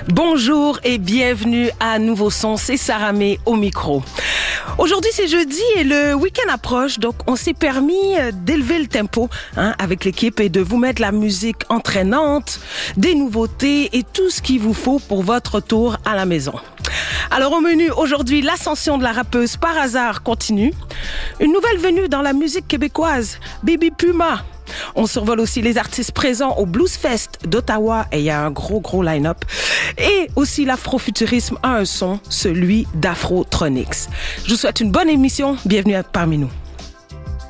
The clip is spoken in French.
Bonjour et bienvenue à Nouveau Son, c'est Saramé au micro. Aujourd'hui c'est jeudi et le week-end approche, donc on s'est permis d'élever le tempo avec l'équipe et de vous mettre la musique entraînante, des nouveautés et tout ce qu'il vous faut pour votre retour à la maison. Alors au menu aujourd'hui, l'ascension de la rappeuse Par Hasard continue, une nouvelle venue dans la musique québécoise, Bibi Puma. On survole aussi les artistes présents au Blues Fest d'Ottawa et il y a un gros line-up. Et aussi l'afrofuturisme a un son, celui d'Afrotronics. Je vous souhaite une bonne émission. Bienvenue parmi nous.